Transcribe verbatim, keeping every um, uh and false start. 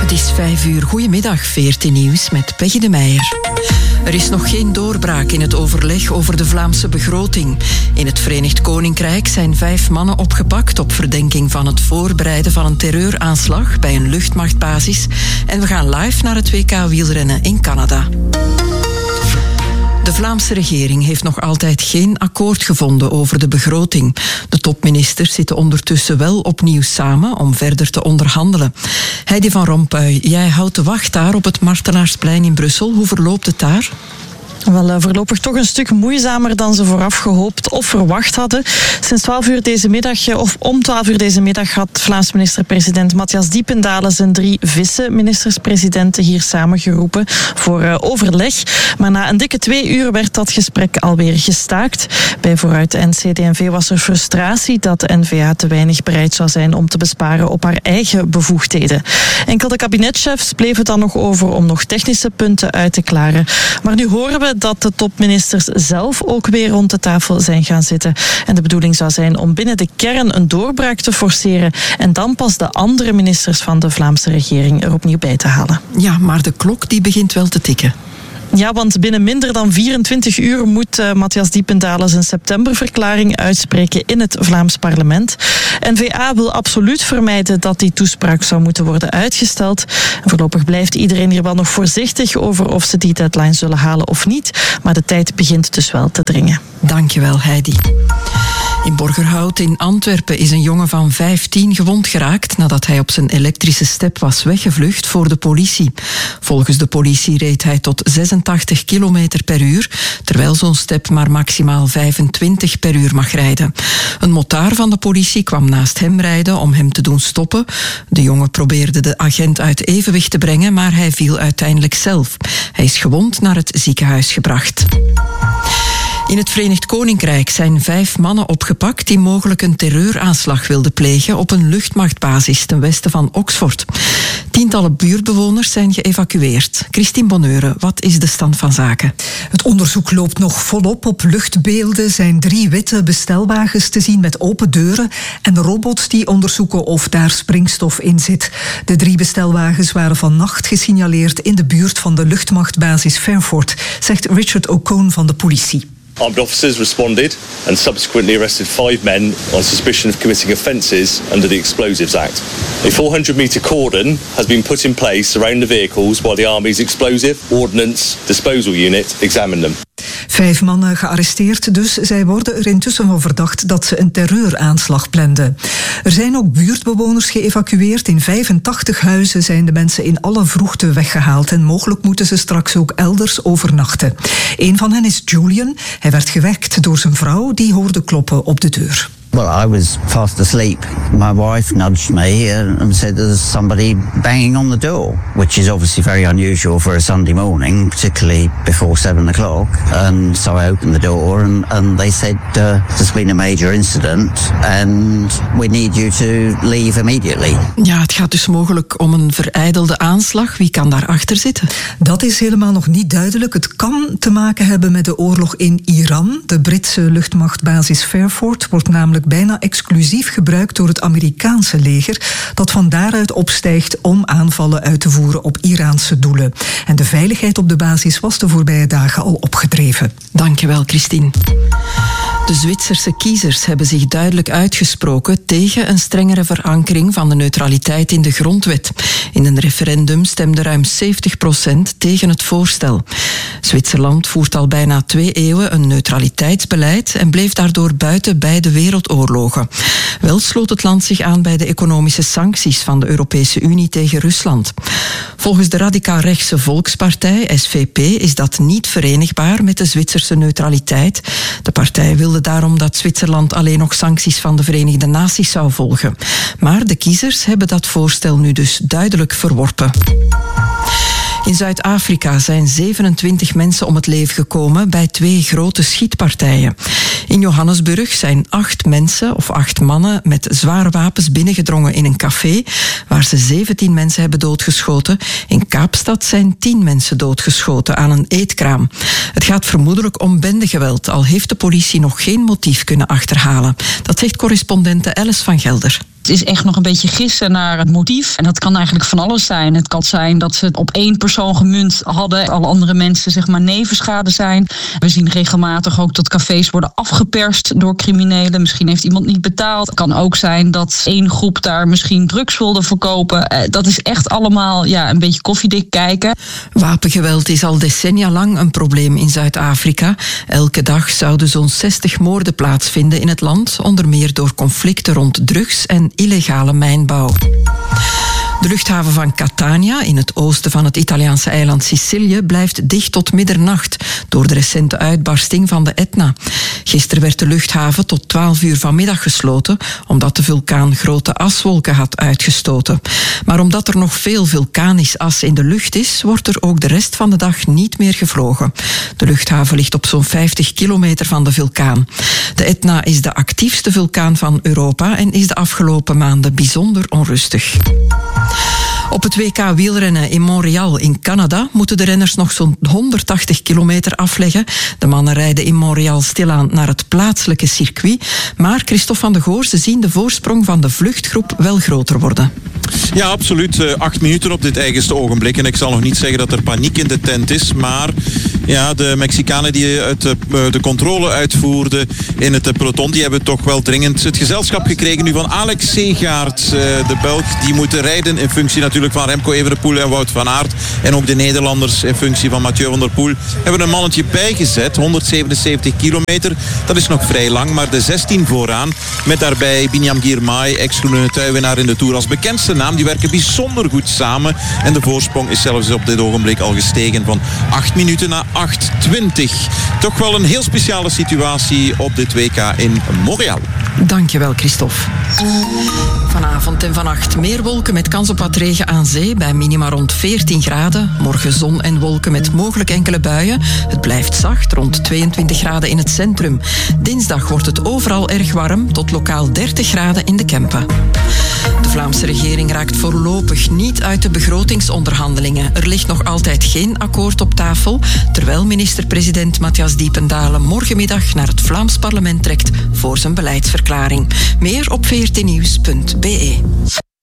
Het is vijf uur. Goedemiddag, veertien Nieuws met Peggy de Meijer. Er is nog geen doorbraak in het overleg over de Vlaamse begroting. In het Verenigd Koninkrijk zijn vijf mannen opgepakt op verdenking van het voorbereiden van een terreuraanslag bij een luchtmachtbasis. En we gaan live naar het W K wielrennen in Canada. De Vlaamse regering heeft nog altijd geen akkoord gevonden over de begroting. De topministers zitten ondertussen wel opnieuw samen om verder te onderhandelen. Heidi van Rompuy, jij houdt de wacht daar op het Martelaarsplein in Brussel. Hoe verloopt het daar? Wel, voorlopig toch een stuk moeizamer dan ze vooraf gehoopt of verwacht hadden. Sinds twaalf uur deze middag, of om twaalf uur deze middag, had Vlaams minister-president Matthias Diependalen zijn drie vice-ministers-presidenten hier samengeroepen voor uh, overleg. Maar na een dikke twee uur werd dat gesprek alweer gestaakt. Bij Vooruit en C D en V was er frustratie dat de N V A te weinig bereid zou zijn om te besparen op haar eigen bevoegdheden. Enkel de kabinetchefs bleven dan nog over om nog technische punten uit te klaren. Maar nu horen we dat de topministers zelf ook weer rond de tafel zijn gaan zitten. En de bedoeling zou zijn om binnen de kern een doorbraak te forceren en dan pas de andere ministers van de Vlaamse regering er opnieuw bij te halen. Ja, maar de klok die begint wel te tikken. Ja, want binnen minder dan vierentwintig uur moet uh, Matthias Diependalen zijn septemberverklaring uitspreken in het Vlaams parlement. N V A wil absoluut vermijden dat die toespraak zou moeten worden uitgesteld. En voorlopig blijft iedereen hier wel nog voorzichtig over of ze die deadline zullen halen of niet. Maar de tijd begint dus wel te dringen. Dankjewel, Heidi. In Borgerhout in Antwerpen is een jongen van vijftien gewond geraakt nadat hij op zijn elektrische step was weggevlucht voor de politie. Volgens de politie reed hij tot zesentachtig kilometer per uur, terwijl zo'n step maar maximaal vijfentwintig per uur mag rijden. Een motaar van de politie kwam naast hem rijden om hem te doen stoppen. De jongen probeerde de agent uit evenwicht te brengen, maar hij viel uiteindelijk zelf. Hij is gewond naar het ziekenhuis gebracht. In het Verenigd Koninkrijk zijn vijf mannen opgepakt die mogelijk een terreuraanslag wilden plegen op een luchtmachtbasis ten westen van Oxford. Tientallen buurtbewoners zijn geëvacueerd. Christine Bonneure, wat is de stand van zaken? Het onderzoek loopt nog volop. Op luchtbeelden zijn drie witte bestelwagens te zien met open deuren en robots die onderzoeken of daar springstof in zit. De drie bestelwagens waren vannacht gesignaleerd in de buurt van de luchtmachtbasis Fairford, zegt Richard O'Cone van de politie. Armed officers responded and subsequently arrested five men on suspicion of committing offences under the Explosives Act. A four hundred metre cordon has been put in place around the vehicles while the Army's Explosive Ordnance Disposal Unit examine them. Vijf mannen gearresteerd, dus zij worden er intussen van verdacht dat ze een terreuraanslag planden. Er zijn ook buurtbewoners geëvacueerd. In vijfentachtig huizen zijn de mensen in alle vroegte weggehaald en mogelijk moeten ze straks ook elders overnachten. Een van hen is Julian. Hij werd gewekt door zijn vrouw, die hoorde kloppen op de deur. Well, I was fast asleep. My wife nudged me and said there's somebody banging on the door, which is obviously very unusual for a Sunday morning, particularly before seven o'clock. And so I opened the door and, and they said uh, there's been a major incident and we need you to leave immediately. Ja, het gaat dus mogelijk om een verijdelde aanslag. Wie kan daarachter zitten? Dat is helemaal nog niet duidelijk. Het kan te maken hebben met de oorlog in Iran. De Britse luchtmachtbasis Fairford wordt namelijk bijna exclusief gebruikt door het Amerikaanse leger, dat van daaruit opstijgt om aanvallen uit te voeren op Iraanse doelen. En de veiligheid op de basis was de voorbije dagen al opgedreven. Dankjewel, Christine. De Zwitserse kiezers hebben zich duidelijk uitgesproken tegen een strengere verankering van de neutraliteit in de grondwet. In een referendum stemde ruim zeventig procent tegen het voorstel. Zwitserland voert al bijna twee eeuwen een neutraliteitsbeleid en bleef daardoor buiten beide wereldoorlogen. Wel sloot het land zich aan bij de economische sancties van de Europese Unie tegen Rusland. Volgens de radicaal-rechtse Volkspartij, S V P, is dat niet verenigbaar met de Zwitserse neutraliteit. De partij wilde daarom dat Zwitserland alleen nog sancties van de Verenigde Naties zou volgen. Maar de kiezers hebben dat voorstel nu dus duidelijk verworpen. In Zuid-Afrika zijn zevenentwintig mensen om het leven gekomen bij twee grote schietpartijen. In Johannesburg zijn acht mensen of acht mannen met zware wapens binnengedrongen in een café, waar ze zeventien mensen hebben doodgeschoten. In Kaapstad zijn tien mensen doodgeschoten aan een eetkraam. Het gaat vermoedelijk om bendegeweld, al heeft de politie nog geen motief kunnen achterhalen. Dat zegt correspondente Alice van Gelder. Het is echt nog een beetje gissen naar het motief. En dat kan eigenlijk van alles zijn. Het kan zijn dat ze het op één persoon gemunt hadden. Alle andere mensen zeg maar nevenschade zijn. We zien regelmatig ook dat cafés worden afgeperst door criminelen. Misschien heeft iemand niet betaald. Het kan ook zijn dat één groep daar misschien drugs wilde verkopen. Dat is echt allemaal ja, een beetje koffiedik kijken. Wapengeweld is al decennia lang een probleem in Zuid-Afrika. Elke dag zouden zo'n zestig moorden plaatsvinden in het land. Onder meer door conflicten rond drugs en illegale mijnbouw. De luchthaven van Catania, in het oosten van het Italiaanse eiland Sicilië, blijft dicht tot middernacht door de recente uitbarsting van de Etna. Gisteren werd de luchthaven tot twaalf uur vanmiddag gesloten, omdat de vulkaan grote aswolken had uitgestoten. Maar omdat er nog veel vulkanisch as in de lucht is, wordt er ook de rest van de dag niet meer gevlogen. De luchthaven ligt op zo'n vijftig kilometer van de vulkaan. De Etna is de actiefste vulkaan van Europa en is de afgelopen maanden bijzonder onrustig. Op het W K wielrennen in Montreal in Canada moeten de renners nog zo'n honderdtachtig kilometer afleggen. De mannen rijden in Montreal stilaan naar het plaatselijke circuit. Maar Christophe van de Goor, ze zien de voorsprong van de vluchtgroep wel groter worden. Ja, absoluut. Uh, acht minuten op dit eigenste ogenblik. En ik zal nog niet zeggen dat er paniek in de tent is, maar ja, de Mexicanen die het, uh, de controle uitvoerden in het uh, peloton, die hebben toch wel dringend het gezelschap gekregen nu van Alex Segaert, uh, de Belg. Die moeten rijden in functie natuurlijk van Remco Evenepoel en Wout van Aert. En ook de Nederlanders in functie van Mathieu van der Poel hebben een mannetje bijgezet. honderdzevenenzeventig kilometer. Dat is nog vrij lang, maar de zestien vooraan met daarbij Binyam Girmay, ex-groene truiwinnaar in de Tour als bekendste naam. Die werken bijzonder goed samen. En de voorsprong is zelfs op dit ogenblik al gestegen van acht minuten naar acht twintig. Toch wel een heel speciale situatie op dit W K in Montreal. Dankjewel, Christophe. Vanavond en vannacht meer wolken met kans op wat regen aan zee bij minima rond veertien graden. Morgen zon en wolken met mogelijk enkele buien. Het blijft zacht, rond tweeëntwintig graden in het centrum. Dinsdag wordt het overal erg warm, tot lokaal dertig graden in de Kempen. De Vlaamse regering raakt voorlopig niet uit de begrotingsonderhandelingen. Er ligt nog altijd geen akkoord op tafel, terwijl minister-president Matthias Diependalen morgenmiddag naar het Vlaams parlement trekt voor zijn beleidsverklaring. Meer op v r t nieuws punt b e.